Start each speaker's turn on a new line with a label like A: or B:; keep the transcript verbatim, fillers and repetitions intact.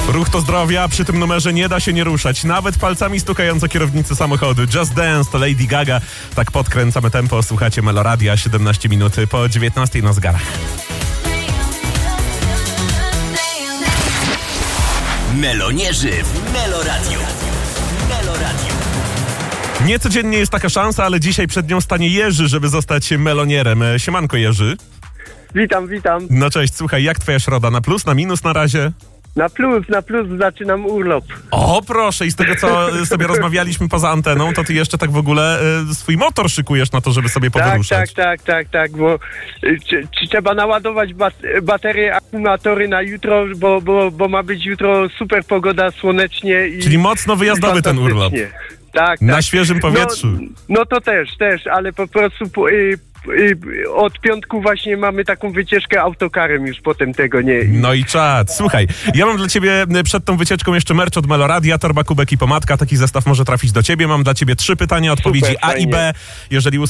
A: Ruch to zdrowia, przy tym numerze nie da się nie ruszać. Nawet palcami stukając o kierownicy samochodu. Just Dance to Lady Gaga. Tak podkręcamy tempo. Słuchacie Meloradia, siedemnaście minut po dziewiętnastej na zegarach.
B: Melonierzy w Meloradiu. Meloradiu.
A: Niecodziennie jest taka szansa, ale dzisiaj przed nią stanie Jerzy, żeby zostać melonierem. Siemanko, Jerzy.
C: Witam, witam.
A: No cześć, słuchaj, jak twoja środa? Na plus, na minus na razie?
C: Na plus, na plus zaczynam urlop.
A: O, proszę, i z tego, co sobie rozmawialiśmy poza anteną, to ty jeszcze tak w ogóle y, swój motor szykujesz na to, żeby sobie
C: Tak,
A: powyruszać.
C: tak, tak, tak, tak, bo y, czy, czy trzeba naładować bat- baterie, akumulatory na jutro, bo, bo, bo ma być jutro super pogoda, słonecznie i
A: Czyli mocno wyjazdowy ten urlop.
C: fantastycznie. Tak,
A: Na
C: tak.
A: świeżym powietrzu.
C: No, no to też, też, ale po prostu po, y, y, od piątku właśnie mamy taką wycieczkę autokarem, już potem tego nie.
A: No i czad. Słuchaj, ja mam dla ciebie przed tą wycieczką jeszcze merch od Meloradia, torba, kubek i pomadka. Taki zestaw może trafić do ciebie. Mam dla ciebie trzy pytania, odpowiedzi
C: Super,
A: A i
C: fajnie.
A: B. Jeżeli